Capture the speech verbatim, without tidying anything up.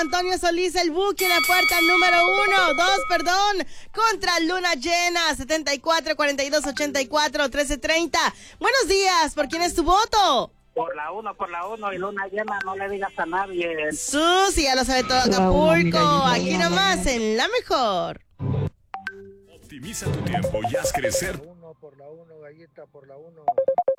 Antonio Solís, el buque en la puerta número uno, dos, perdón, contra Luna Llena, setenta y cuatro, cuarenta y dos, ochenta y cuatro, trece, treinta. Buenos días, ¿por quién es tu voto? Por la uno, por la uno, y Luna Llena, no le digas a nadie. Susi, ya lo sabe todo Acapulco, aquí nomás en La Mejor. Optimiza tu tiempo y haz crecer. Por la uno, por la uno, galleta, por la uno.